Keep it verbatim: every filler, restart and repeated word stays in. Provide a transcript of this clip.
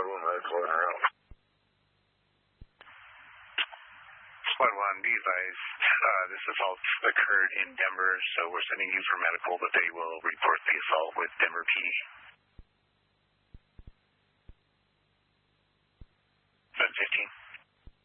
one, medical en route. Squad one, be advised, uh, this assault occurred in Denver, so we're sending you for medical, but they will report the assault with Denver P.